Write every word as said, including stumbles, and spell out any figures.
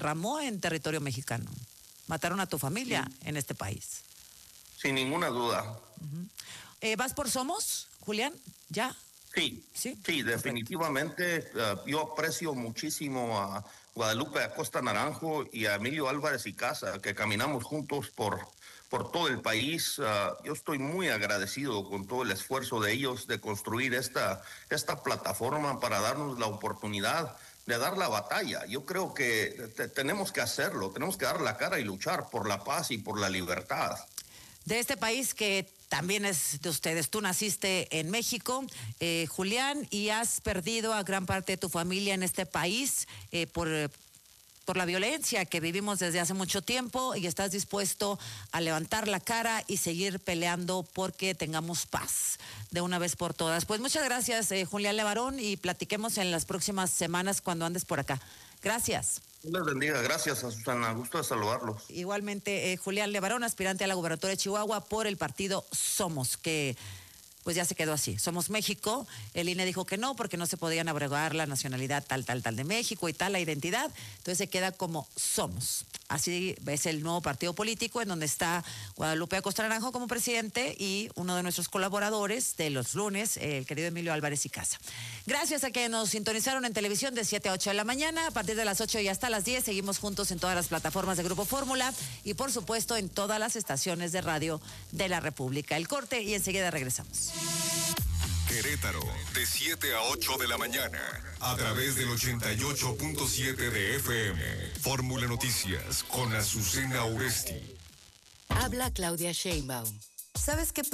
derramó en territorio mexicano. Mataron a tu familia sí. en este país. Sin ninguna duda. Uh-huh. eh, ¿Vas por Somos, Julián? ¿Ya? Sí, sí, sí, definitivamente. Uh, yo aprecio muchísimo a Guadalupe Acosta Naranjo y a Emilio Álvarez y Casa, que caminamos juntos por, por todo el país. Uh, yo estoy muy agradecido con todo el esfuerzo de ellos de construir esta, esta plataforma para darnos la oportunidad de dar la batalla. Yo creo que te, tenemos que hacerlo, tenemos que dar la cara y luchar por la paz y por la libertad. De este país que también es de ustedes. Tú naciste en México, eh, Julián, y has perdido a gran parte de tu familia en este país eh, por, por la violencia que vivimos desde hace mucho tiempo, y estás dispuesto a levantar la cara y seguir peleando porque tengamos paz de una vez por todas. Pues muchas gracias, eh, Julián Levarón, y platiquemos en las próximas semanas cuando andes por acá. Gracias. Les bendiga, gracias a Susana, gusto de saludarlos. Igualmente, eh, Julián Levarón, aspirante a la gubernatura de Chihuahua por el partido Somos, que pues ya se quedó así. Somos México. El I N E dijo que no, porque no se podían abrogar la nacionalidad tal, tal, tal de México y tal, la identidad. Entonces se queda como Somos. Así es el nuevo partido político en donde está Guadalupe Acosta Naranjo como presidente y uno de nuestros colaboradores de los lunes, el querido Emilio Álvarez y Casa. Gracias a que nos sintonizaron en televisión de siete a ocho de la mañana. A partir de las ocho y hasta las diez seguimos juntos en todas las plataformas de Grupo Fórmula y por supuesto en todas las estaciones de radio de la República. El corte y enseguida regresamos. Querétaro, de siete a ocho de la mañana, a través del ochenta y ocho punto siete de F M. Fórmula Noticias con Azucena Oresti. Habla Claudia Sheinbaum. ¿Sabes qué